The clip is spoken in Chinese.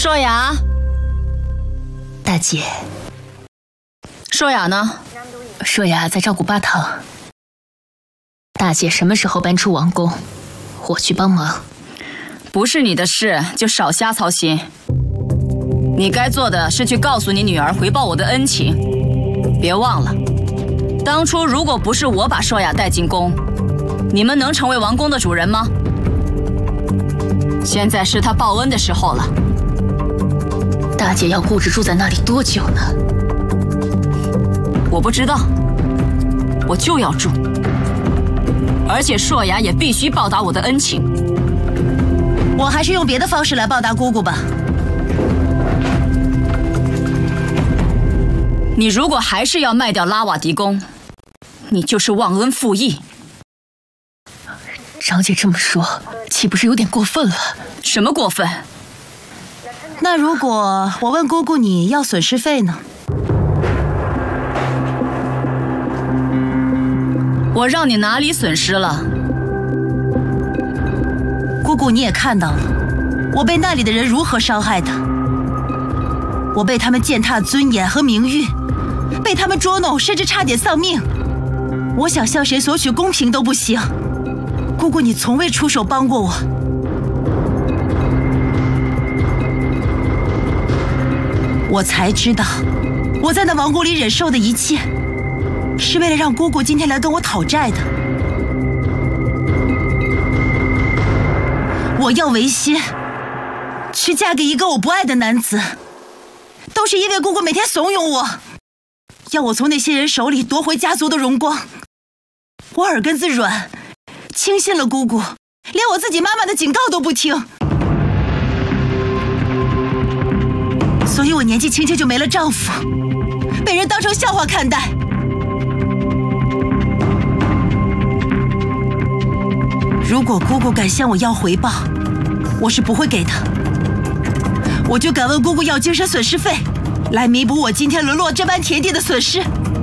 硕雅， 大姐。 硕雅呢？ 硕雅在照顾八堂。大姐什么时候搬出王宫，我去帮忙。 不是你的事，就少瞎操心。你该做的是去告诉你女儿回报我的恩情。别忘了，当初如果不是我把硕雅带进宫，你们能成为王宫的主人吗？现在是她报恩的时候了。 大姐要固执住在那里多久呢？ 我不知道，我就要住，而且硕雅也必须报答我的恩情。 我还是用别的方式来报答姑姑吧。 你如果还是要卖掉拉瓦迪宫，你就是忘恩负义。 长姐这么说，岂不是有点过分了？ 什么过分？ 那如果我问姑姑你要损失费呢？ 我让你哪里损失了？ 姑姑你也看到了，我被那里的人如何伤害的。我被他们践踏尊严和名誉，被他们捉弄，甚至差点丧命。我想向谁索取公平都不行。姑姑你从未出手帮过我。我才知道，我在那王宫里忍受的一切，是为了让姑姑今天来跟我讨债的。我要违心，去嫁给一个我不爱的男子，都是因为姑姑每天怂恿我，要我从那些人手里夺回家族的荣光。我耳根子软，轻信了姑姑，连我自己妈妈的警告都不听。所以我年纪轻轻就没了丈夫，被人当成笑话看待。如果姑姑敢向我要回报，我是不会给的。我就敢问姑姑要精神损失费，来弥补我今天沦落这般田地的损失。